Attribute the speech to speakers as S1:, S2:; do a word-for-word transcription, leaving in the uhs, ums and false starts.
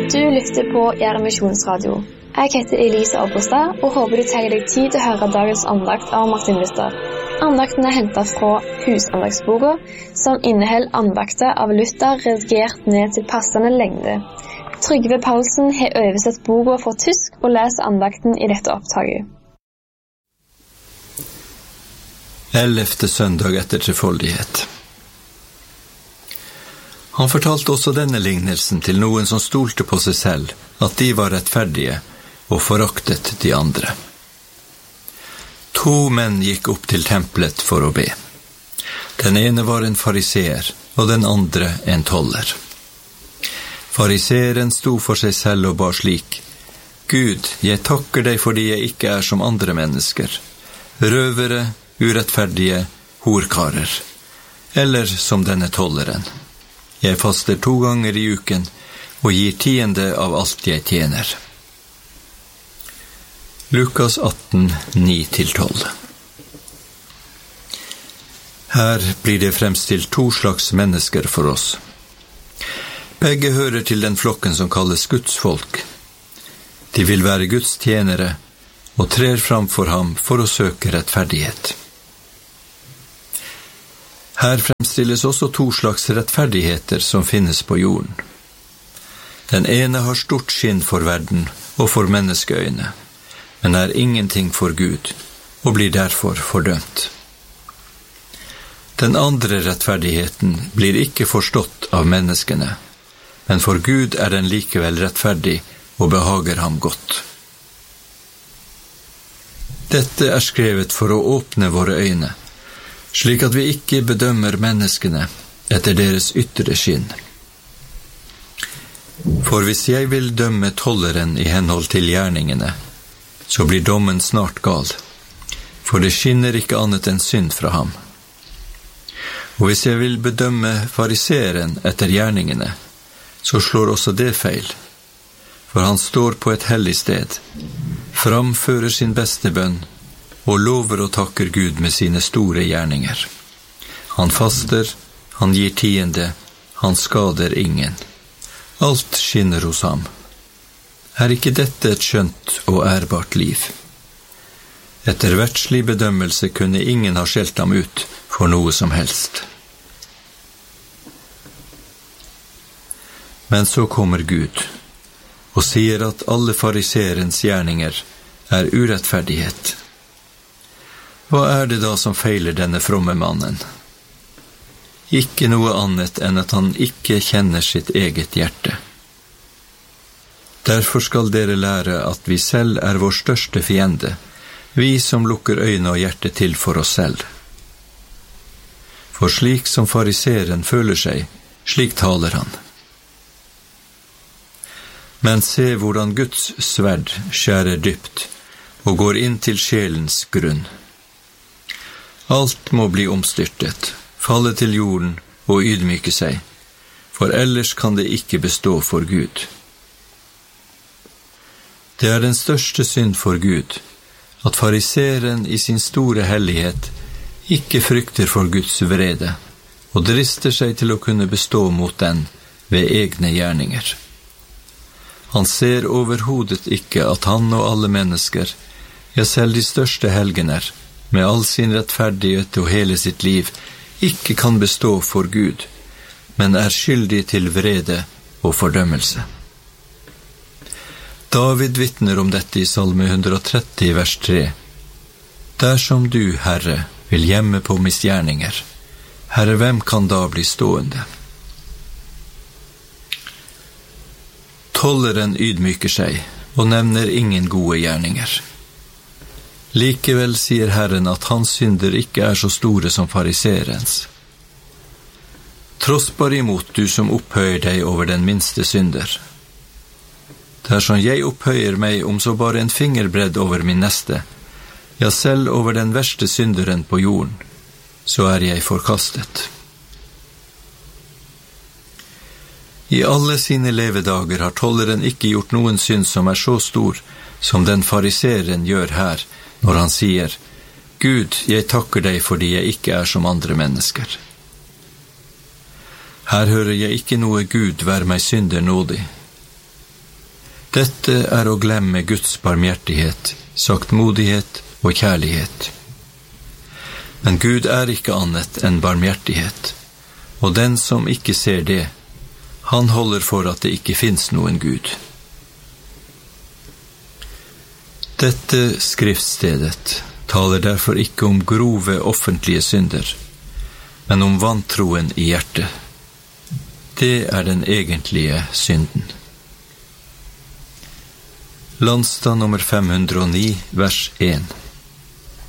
S1: Du lytter på Gjerde Misjonsradio. Jeg heter Elise Obrestad, og håper du tar deg tid til å høre dagens andakt av Martin Luther. Andakten er hentet fra Husandagsboka, som inneholder andakter av Luther redigert ned til passende lengde. Trygve Paulsen har oversett boka fra tysk og leser andakten i dette opptaket.
S2: Ellevte søndag etter trefoldighet. Han fortalte også denne lignelsen til noen som stolte på seg selv, at de var rettferdige og foraktet de andre. To menn gikk opp til tempelet for å be. Den ene var en fariseer, og den andre en toller. Fariseeren sto for seg selv og ba slik: Gud, jeg takker deg fordi jeg ikke er som andre mennesker, røvere, urettferdige, horkarer, eller som denne tolleren. Jeg faster to ganger i uken og gir tiende av alt jeg tjener. Lukas atten, ni til tolv. Her blir det fremstilt to slags mennesker for oss. Begge hører til den flokken som kalles Guds folk. De vil være Guds tjenere og trer fram for ham for å søke rettferdighet. Her fremstilles også to slags rettferdigheter som finnes på jorden. Den ene har stort skinn for verden og for menneskeøyne, men er ingenting for Gud, og blir derfor fordømt. Den andre rettferdigheten blir ikke forstått av menneskene, men for Gud er den likevel rettferdig og behager ham godt. Dette er skrevet for å åpne våre øyne, slik at vi ikke bedømmer menneskene etter deres ytre skinn. For hvis jeg vil dømme tolleren i henhold til gjerningene, så blir dommen snart gal, for det skinner ikke annet enn synd fra ham. Og hvis jeg vil bedømme fariseeren etter gjerningene, så slår også det feil, for han står på et hellig sted, framfører sin beste bønn, og lover og takker Gud med sine store gjerninger. Han faster, han gir tiende, han skader ingen. Alt skinner hos ham. Er ikke dette et skjønt og ærbart liv? Etter verdslig bedømmelse kunne ingen ha skjelt ham ut for noe som helst. Men så kommer Gud, og sier at alle fariserens gjerninger er urettferdighet. Hva er det da som feiler denne fromme mannen? Ikke noe annet enn at han ikke kjenner sitt eget hjerte. Derfor skal dere lære at vi selv er vår største fiende, vi som lukker øyne og hjerte til for oss selv. For slik som fariseren føler seg, slik taler han. Men se hvordan Guds sverd skjærer dypt og går inn til sjelens grunn. Alt må bli omstyrtet, falle til jorden og ydmyke seg, for ellers kan det ikke bestå for Gud. Det er den største synd for Gud, at fariseren i sin store hellighet ikke frykter for Guds vrede, og drister seg til å kunne bestå mot den ved egne gjerninger. Han ser overhodet ikke at han og alle mennesker, ja selv de største helgener, med all sin rettferdighet og hele sitt liv, ikke kan bestå for Gud, men er skyldig til vrede og fordømmelse. David vitner om dette i Salme hundre og tretti, vers tre. Dersom du, Herre, vil gjemme på misgjerninger, Herre, hvem kan da bli stående? Tolleren ydmyker seg og nevner ingen gode gjerninger. Likevel sier Herren at hans synder ikke er så store som fariserens. Tross bare imot du som opphøyer deg over den minste synder. Dersom jeg opphøyer meg om så bare en fingerbredd over min neste, ja selv over den verste synderen på jorden, så er jeg forkastet. I alle sine levedager har tolleren ikke gjort noen synd som er så stor som den fariseren gjør her, når han sier: Gud, jeg takker deg fordi jeg ikke er som andre mennesker. Her hører jeg ikke noe Gud være meg synder nådig. Dette er å glemme Guds barmhjertighet, saktmodighet og kjærlighet. Men Gud er ikke annet enn barmhjertighet, og den som ikke ser det, han holder for at det ikke finnes noen Gud. Dette skriftstedet taler derfor ikke om grove offentlige synder, men om vantroen i hjertet. Det er den egentlige synden. Landstad nummer fem hundre og ni, vers en.